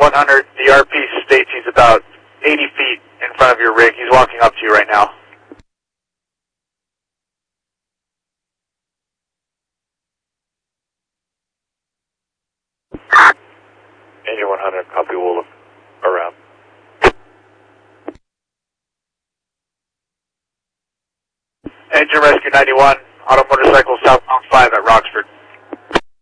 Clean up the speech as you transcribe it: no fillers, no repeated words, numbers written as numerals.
100, the RP states he's about 80 feet in front of your rig. He's walking up to you right now. Engine 100, copy, we'll look around. Engine Rescue 91, auto motorcycle southbound 5 at Roxford.